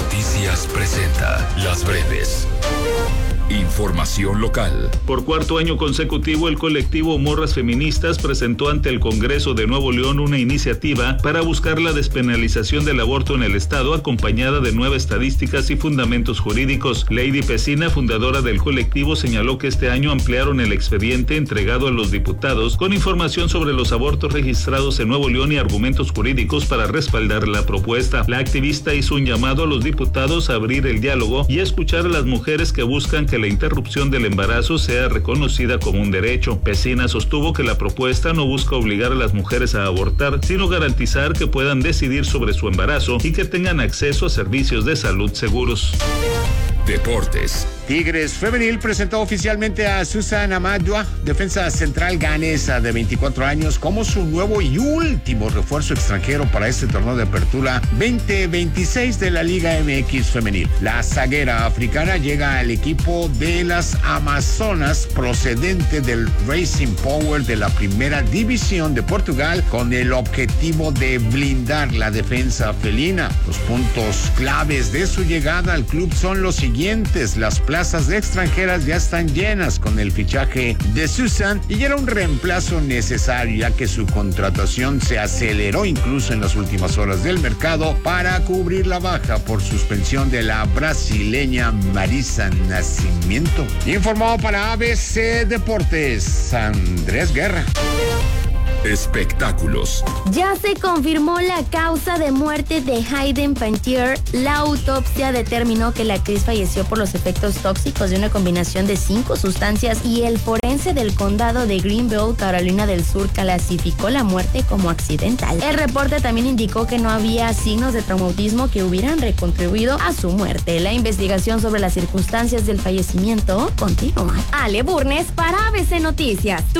Noticias presenta Las Breves. Información local. Por cuarto año consecutivo, el colectivo Morras Feministas presentó ante el Congreso de Nuevo León una iniciativa para buscar la despenalización del aborto en el estado, acompañada de 9 estadísticas y fundamentos jurídicos. Lady Pesina, fundadora del colectivo, señaló que este año ampliaron el expediente entregado a los diputados con información sobre los abortos registrados en Nuevo León y argumentos jurídicos para respaldar la propuesta. La activista hizo un llamado a los diputados a abrir el diálogo y a escuchar a las mujeres que buscan que la interrupción del embarazo sea reconocida como un derecho. Pesina sostuvo que la propuesta no busca obligar a las mujeres a abortar, sino garantizar que puedan decidir sobre su embarazo y que tengan acceso a servicios de salud seguros. Deportes. Tigres Femenil presentó oficialmente a Susan Amadua, defensa central ganesa de 24 años, como su nuevo y último refuerzo extranjero para este torneo de apertura 2026 de la Liga MX Femenil. La zaguera africana llega al equipo de las Amazonas, procedente del Racing Power de la Primera División de Portugal, con el objetivo de blindar la defensa felina. Los puntos claves de su llegada al club son los siguientes: las plazas de extranjeras ya están llenas con el fichaje de Susan y era un reemplazo necesario, ya que su contratación se aceleró incluso en las últimas horas del mercado para cubrir la baja por suspensión de la brasileña Marisa Nascimento. Informó para ABC Deportes, Andrés Guerra. Espectáculos. Ya se confirmó la causa de muerte de Hayden Panettiere. La autopsia determinó que la actriz falleció por los efectos tóxicos de una combinación de 5 sustancias y el forense del condado de Greenville, Carolina del Sur, clasificó la muerte como accidental. El reporte también indicó que no había signos de traumatismo que hubieran recontribuido a su muerte. La investigación sobre las circunstancias del fallecimiento continúa. Ale Burnes para ABC Noticias.